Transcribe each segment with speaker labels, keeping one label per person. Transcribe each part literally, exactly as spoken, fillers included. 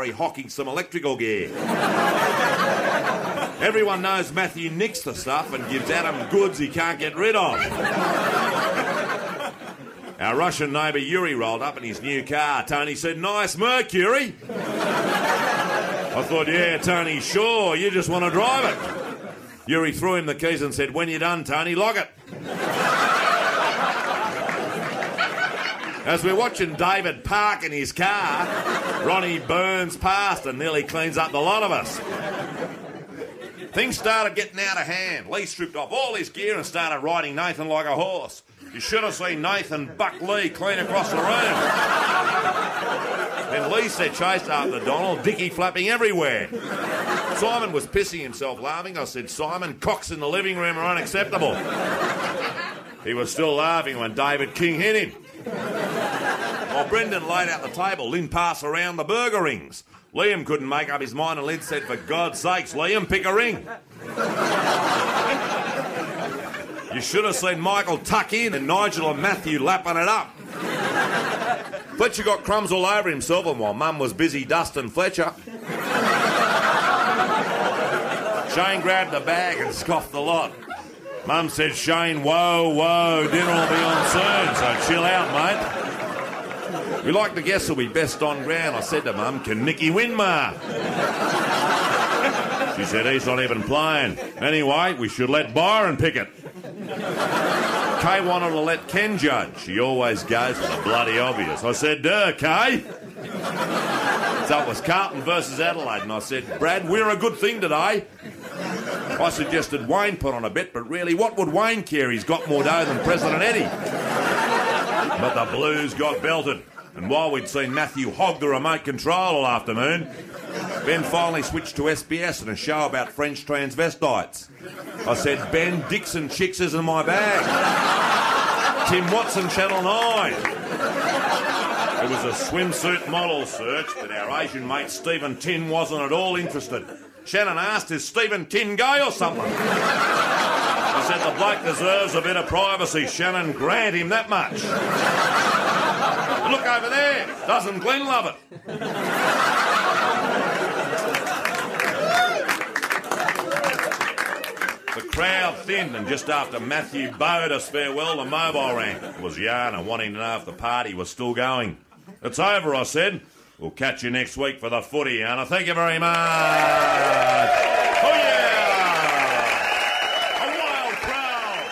Speaker 1: Murray hocking some electrical gear. Everyone knows Matthew nicks the stuff and gives Adam goods he can't get rid of. Our Russian neighbour Yuri rolled up in his new car. Tony said, "Nice Mercury." I thought, yeah, Tony, sure, you just want to drive it. Yuri threw him the keys and said, "When you're done, Tony, lock it." As we're watching David park in his car, Ronnie burns past and nearly cleans up the lot of us. Things started getting out of hand. Lee stripped off all his gear and started riding Nathan like a horse. You should have seen Nathan buck Lee clean across the room. Then Lee said chased after Donald, Dickie flapping everywhere. Simon was pissing himself laughing. I said, "Simon, cocks in the living room are unacceptable." He was still laughing when David King hit him. While Brendan laid out the table, Lynn passed around the burger rings. Liam couldn't make up his mind and Lynn said, "For God's sakes, Liam, pick a ring." You should have seen Michael tuck in and Nigel and Matthew lapping it up. Fletcher got crumbs all over himself, and while Mum was busy dusting Fletcher, Shane grabbed the bag and scoffed the lot. Mum said, "Shane, whoa, whoa, dinner will be on soon, so chill out, mate." "We like the guests will be best on ground." I said to Mum, "Can Nicky win, Ma?" She said, "He's not even playing." "Anyway, we should let Byron pick it." Kay wanted to let Ken judge. She always goes for the bloody obvious. I said, "Duh, Kay." So it was Carlton versus Adelaide, and I said, "Brad, we're a good thing today." I suggested Wayne put on a bet, but really, what would Wayne care? He's got more dough than President Eddie. But the Blues got belted. And while we'd seen Matthew hog the remote control all afternoon, Ben finally switched to S B S and a show about French transvestites. I said, "Ben, Dixon Chicks is in my bag." Tim Watson, Channel nine. It was a swimsuit model search, but our Asian mate Stephen Tin wasn't at all interested. Shannon asked, "Is Stephen Tin gay or something?" I said, "The bloke deserves a bit of privacy. Shannon, grant him that much." "Look over there. Doesn't Glenn love it?" The crowd thinned, and just after Matthew bowed us farewell, the mobile rang. It was Yana wanting to know if the party was still going. "It's over," I said. "We'll catch you next week for the footy, Yana. Thank you very much." Oh, yeah! A wild crowd!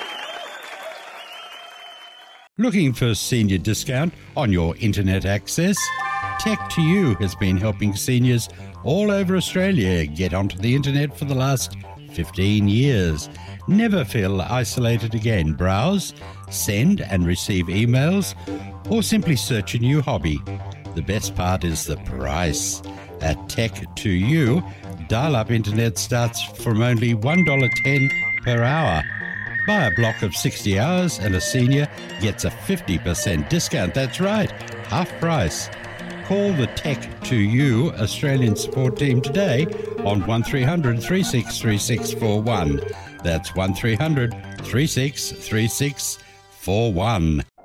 Speaker 2: Looking for senior discount on your internet access? Tech to You has been helping seniors all over Australia get onto the internet for the last fifteen years. Never feel isolated again. Browse, send and receive emails, or simply search a new hobby. The best part is the price. At Tech to You, dial-up internet starts from only one dollar ten per hour. Buy a block of sixty hours and a senior gets a fifty percent discount. That's right, half price. Call the Tech to You Australian support team today on one three hundred, three six three six four one. That's one three hundred, three six three six four one.